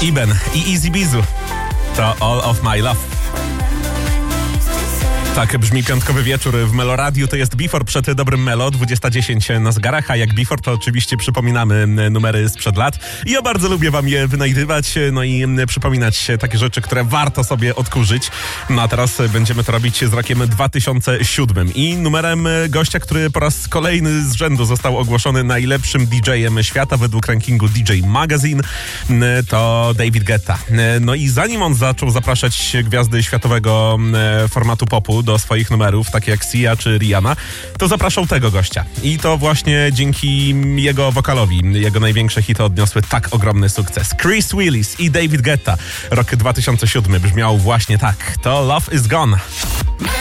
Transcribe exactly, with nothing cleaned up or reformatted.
Iben i Easy Bizu. To All of My Love. Tak brzmi piątkowy wieczór w Meloradiu. To jest Before przed dobrym Melo, dwudziesta dziesięć na zegarach, a jak Before to oczywiście przypominamy numery sprzed lat. I ja bardzo lubię wam je wynajdywać, no i przypominać takie rzeczy, które warto sobie odkurzyć. No a teraz będziemy to robić z rokiem dwa tysiące siódmym i numerem gościa, który po raz kolejny z rzędu został ogłoszony najlepszym didżejem świata według rankingu D J Magazine, to David Guetta. No i zanim on zaczął zapraszać gwiazdy światowego formatu popu do swoich numerów, takie jak Sia czy Rihanna, to zapraszał tego gościa. I to właśnie dzięki jego wokalowi jego największe hity odniosły tak ogromny sukces. Chris Willis i David Guetta. Rok dwa tysiące siódmy brzmiał właśnie tak. To Love Is Gone.